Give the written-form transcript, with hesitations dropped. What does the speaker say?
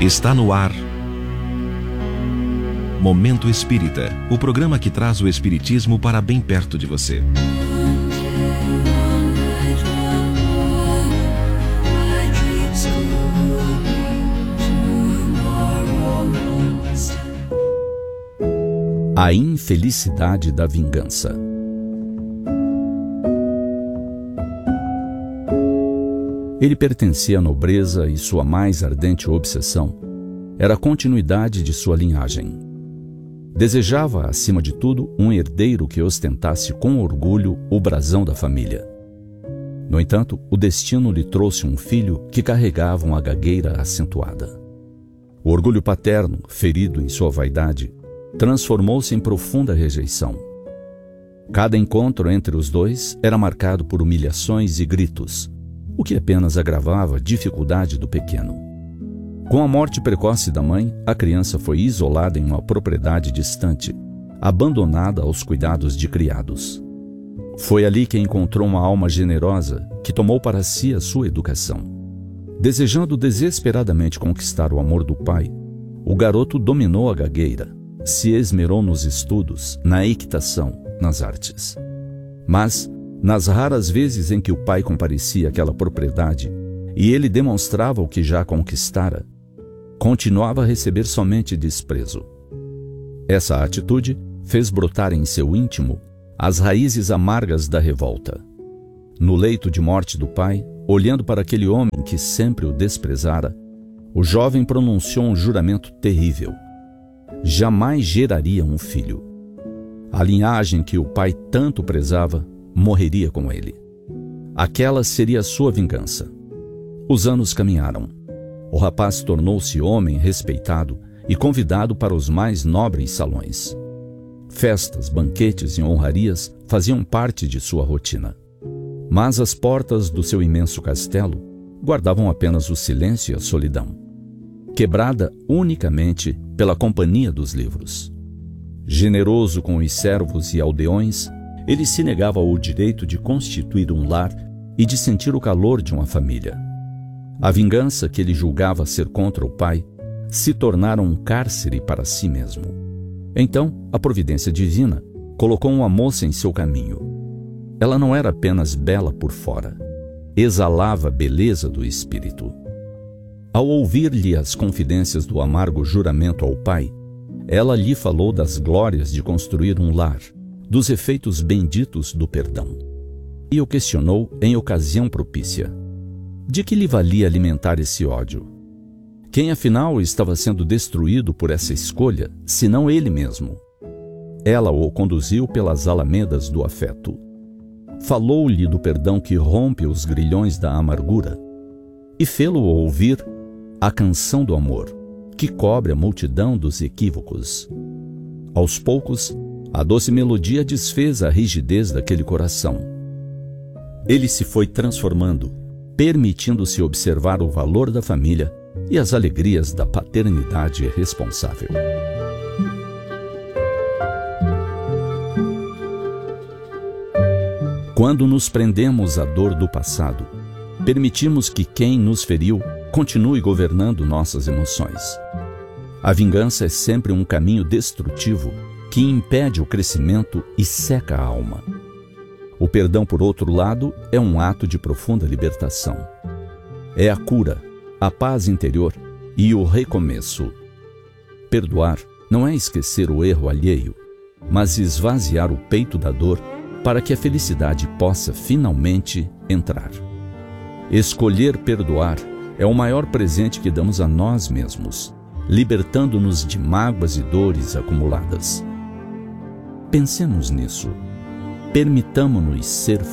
Está no ar Momento Espírita, o programa que traz o espiritismo para bem perto de você. A infelicidade da vingança. Ele pertencia à nobreza e sua mais ardente obsessão era a continuidade de sua linhagem. Desejava, acima de tudo, um herdeiro que ostentasse com orgulho o brasão da família. No entanto, o destino lhe trouxe um filho que carregava uma gagueira acentuada. O orgulho paterno, ferido em sua vaidade, transformou-se em profunda rejeição. Cada encontro entre os dois era marcado por humilhações e gritos, o que apenas agravava a dificuldade do pequeno. Com a morte precoce da mãe, a criança foi isolada em uma propriedade distante, abandonada aos cuidados de criados. Foi ali que encontrou uma alma generosa que tomou para si a sua educação. Desejando desesperadamente conquistar o amor do pai, o garoto dominou a gagueira, se esmerou nos estudos, na equitação, nas artes. Mas, nas raras vezes em que o pai comparecia àquela propriedade e ele demonstrava o que já conquistara, continuava a receber somente desprezo. Essa atitude fez brotar em seu íntimo as raízes amargas da revolta. No leito de morte do pai, olhando para aquele homem que sempre o desprezara, o jovem pronunciou um juramento terrível. Jamais geraria um filho. A linhagem que o pai tanto prezava morreria com ele. Aquela seria a sua vingança. Os anos caminharam. O rapaz tornou-se homem respeitado e convidado para os mais nobres salões. Festas, banquetes e honrarias faziam parte de sua rotina. Mas as portas do seu imenso castelo guardavam apenas o silêncio e a solidão, quebrada unicamente pela companhia dos livros. Generoso com os servos e aldeões, ele se negava ao direito de constituir um lar e de sentir o calor de uma família. A vingança que ele julgava ser contra o pai se tornara um cárcere para si mesmo. Então, a providência divina colocou uma moça em seu caminho. Ela não era apenas bela por fora, exalava a beleza do espírito. Ao ouvir-lhe as confidências do amargo juramento ao pai, ela lhe falou das glórias de construir um lar, dos efeitos benditos do perdão. E o questionou em ocasião propícia. De que lhe valia alimentar esse ódio? Quem afinal estava sendo destruído por essa escolha, senão ele mesmo? Ela o conduziu pelas alamedas do afeto. Falou-lhe do perdão que rompe os grilhões da amargura e fê-lo ouvir a canção do amor, que cobre a multidão dos equívocos. Aos poucos, a doce melodia desfez a rigidez daquele coração. Ele se foi transformando, permitindo-se observar o valor da família e as alegrias da paternidade responsável. Quando nos prendemos à dor do passado, permitimos que quem nos feriu continue governando nossas emoções. A vingança é sempre um caminho destrutivo que impede o crescimento e seca a alma. O perdão, por outro lado, é um ato de profunda libertação. É a cura, a paz interior e o recomeço. Perdoar não é esquecer o erro alheio, mas esvaziar o peito da dor para que a felicidade possa finalmente entrar. Escolher perdoar é o maior presente que damos a nós mesmos, libertando-nos de mágoas e dores acumuladas. Pensemos nisso. Permitamo-nos ser